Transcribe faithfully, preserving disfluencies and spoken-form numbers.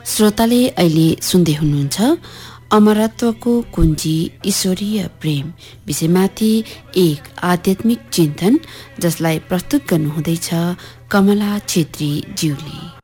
श्रोताले अहिले सुन्दै हुनुहुन्छ अमरत्वको कुञ्जी ईश्वरीय प्रेम विषयमाथि एक आध्यात्मिक चिन्तन, जसलाई प्रस्तुत गर्नुहुँदैछ कमला छेत्री ज्यूले।